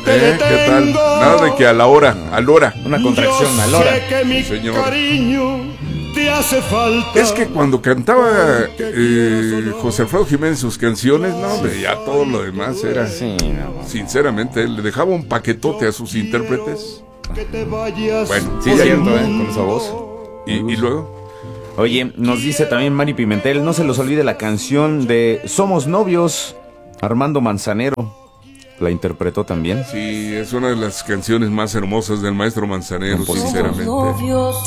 ¿Qué tal? Nada de que a la hora. Una contracción, a la hora. Sé que mi Señor. cariño te hace falta. Es que cuando cantaba José Alfredo Jiménez sus canciones, no, hombre, ya todo lo demás era... Sí, no. Sinceramente, le dejaba un paquetote a sus intérpretes. Que te vayas. Bueno, Sí, por es ahí. cierto, con esa voz. Y luego... Oye, nos dice también Mari Pimentel, no se los olvide la canción de Somos Novios, Armando Manzanero. La interpretó también. Sí, es una de las canciones más hermosas del maestro Manzanero, sinceramente.